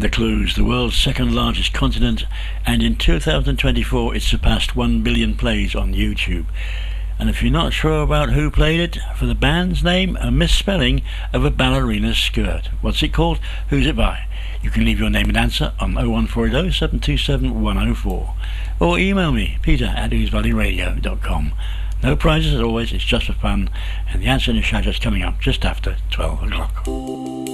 And the clues: the world's second largest continent, and in 2024 it surpassed 1 billion plays on YouTube. And if you're not sure about who played it, for the band's name, a misspelling of a ballerina's skirt. What's it called? Who's it by? You can leave your name and answer on 01480 727 104, or email me, peter@oosvalleyradio.com. No prizes as always, it's just for fun, and the answer in the shout is coming up just after 12 o'clock.